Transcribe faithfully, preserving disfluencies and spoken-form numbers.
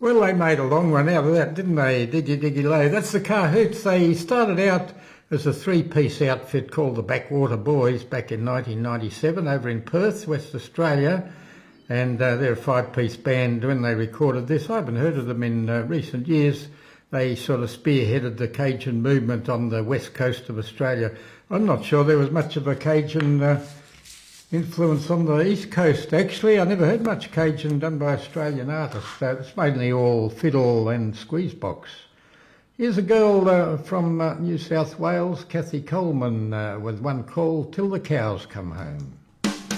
Well, they made a long run out of that, didn't they? Diggy Diggy Lay. That's the Cahoots. They started out as a three-piece outfit called the Backwater Boys back in nineteen ninety-seven over in Perth, West Australia. And uh, they're a five-piece band. When they recorded this, I haven't heard of them in uh, recent years. They sort of spearheaded the Cajun movement on the west coast of Australia. I'm not sure there was much of a Cajun uh, influence on the east coast, actually. I never heard much Cajun done by Australian artists. Uh, it's mainly all fiddle and squeeze box. Here's a girl uh, from uh, New South Wales, Kathy Coleman, uh, with one call, Till the Cows Come Home.